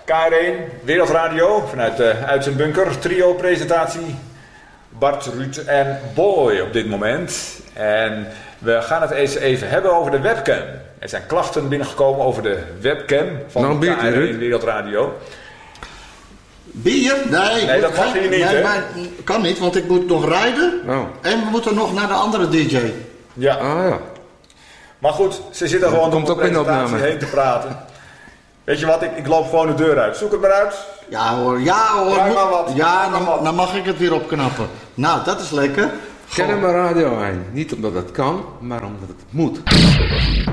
KR1, Wereldradio, vanuit de uitzendbunker. Trio-presentatie. Bart, Ruud en Boy op dit moment. En we gaan het eens even hebben over de webcam. Er zijn klachten binnengekomen over de webcam van KR1 Wereldradio. Bier? Nee, dat mag hier niet, nee, hè? Maar, kan niet, want ik moet nog rijden. Oh. En we moeten nog naar de andere DJ. Ja. Ah ja. Maar goed, ze zitten gewoon komt om de ook in de presentatie opname. heen te praten. Weet je wat, ik loop gewoon de deur uit. Zoek het maar uit. Ja hoor. Draai maar wat. Ja, Draai maar wat. dan mag ik het weer opknappen. Nou, dat is lekker. Zet hem maar radio aan. Niet omdat het kan, maar omdat het moet.